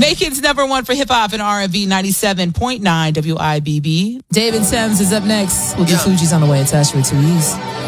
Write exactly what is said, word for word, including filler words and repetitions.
Macon's number one for hip hop and R and B, ninety-seven point nine W I B B. David Thames is up next. We'll do Fuji's on the way. Attached with two E's.